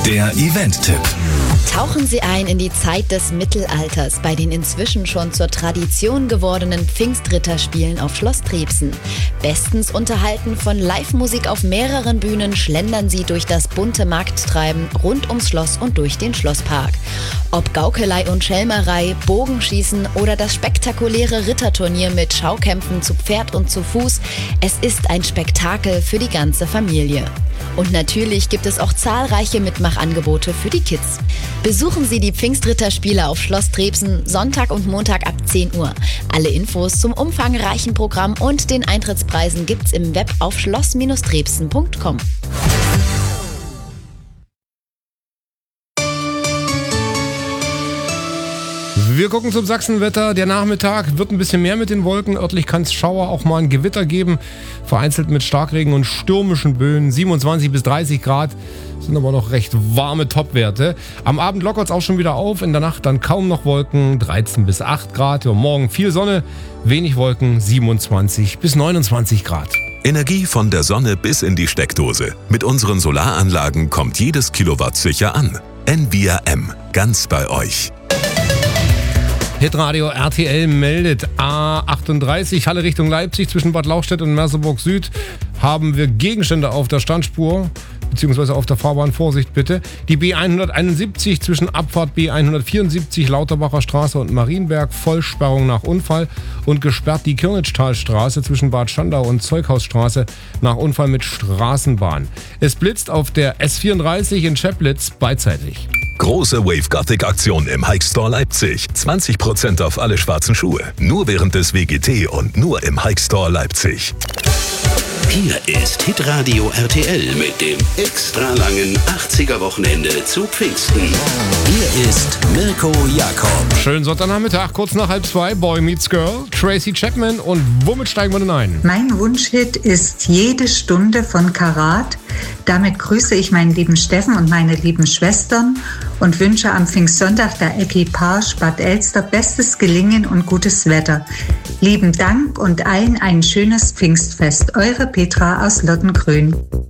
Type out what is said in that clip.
Der Event-Tipp. Tauchen Sie ein in die Zeit des Mittelalters bei den inzwischen schon zur Tradition gewordenen Pfingstritterspielen auf Schloss Trebsen. Bestens unterhalten von Live-Musik auf mehreren Bühnen schlendern Sie durch das bunte Markttreiben rund ums Schloss und durch den Schlosspark. Ob Gaukelei und Schelmerei, Bogenschießen oder das spektakuläre Ritterturnier mit Schaukämpfen zu Pferd und zu Fuß, es ist ein Spektakel für die ganze Familie. Und natürlich gibt es auch zahlreiche Mitmachangebote für die Kids. Besuchen Sie die Pfingstritterspiele auf Schloss Trebsen Sonntag und Montag ab 10 Uhr. Alle Infos zum umfangreichen Programm und den Eintrittspreisen gibt's im Web auf schloss-trebsen.com. Wir gucken zum Sachsenwetter. Der Nachmittag wird ein bisschen mehr mit den Wolken. Örtlich kann es Schauer, auch mal ein Gewitter geben. Vereinzelt mit Starkregen und stürmischen Böen. 27 bis 30 Grad sind aber noch recht warme Topwerte. Am Abend lockert es auch schon wieder auf. In der Nacht dann kaum noch Wolken. 13 bis 8 Grad. Und morgen viel Sonne, wenig Wolken. 27 bis 29 Grad. Energie von der Sonne bis in die Steckdose. Mit unseren Solaranlagen kommt jedes Kilowatt sicher an. Envia M. Ganz bei euch. Hitradio RTL meldet A38 Halle Richtung Leipzig zwischen Bad Lauchstädt und Merseburg Süd haben wir Gegenstände auf der Standspur beziehungsweise auf der Fahrbahn. Vorsicht bitte. Die B171 zwischen Abfahrt B174 Lauterbacher Straße und Marienberg Vollsperrung nach Unfall und gesperrt die Kirnitschtalstraße zwischen Bad Schandau und Zeughausstraße nach Unfall mit Straßenbahn. Es blitzt auf der S34 in Scheplitz beidseitig. Große Wave Gothic Aktion im Hike Store Leipzig. 20% auf alle schwarzen Schuhe. Nur während des WGT und nur im Hike Store Leipzig. Hier ist Hitradio RTL mit dem extra langen 80er-Wochenende zu Pfingsten. Hier ist Mirko Jakob. Schönen Sonntagnachmittag, kurz nach 1:30, Boy Meets Girl, Tracy Chapman. Und womit steigen wir denn ein? Mein Wunschhit ist Jede Stunde von Karat. Damit grüße ich meinen lieben Steffen und meine lieben Schwestern und wünsche am Pfingstsonntag der Equipage Bad Elster bestes Gelingen und gutes Wetter. Lieben Dank und allen ein schönes Pfingstfest. Eure Petra aus Lottengrün.